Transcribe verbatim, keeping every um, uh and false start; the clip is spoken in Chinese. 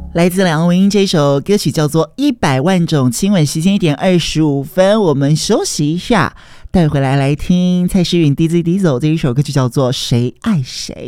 来自梁文音这首歌曲叫做《一百万种亲吻》，时间一点二十五分，我们休息一下，待回来来听蔡诗芸 D Z D 走这一首歌曲叫做《谁爱谁》。